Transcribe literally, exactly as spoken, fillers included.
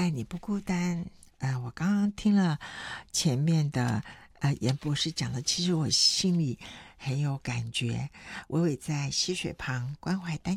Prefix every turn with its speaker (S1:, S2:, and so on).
S1: 爱你不孤单。呃，我刚刚听了前面的呃严博士讲的，其实我心里很有感觉。我也在溪水旁关怀单